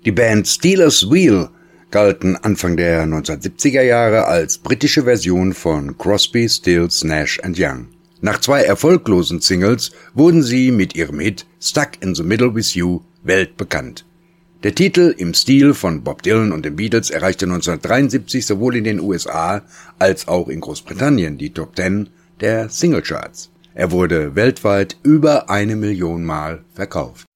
Die Band Stealers Wheel galten Anfang der 1970er Jahre als britische Version von Crosby, Stills, Nash & Young. Nach 2 erfolglosen Singles wurden sie mit ihrem Hit Stuck in the Middle with You weltbekannt. Der Titel im Stil von Bob Dylan und den Beatles erreichte 1973 sowohl in den USA als auch in Großbritannien die Top 10 der Singlecharts. Er wurde weltweit über 1 Million Mal verkauft.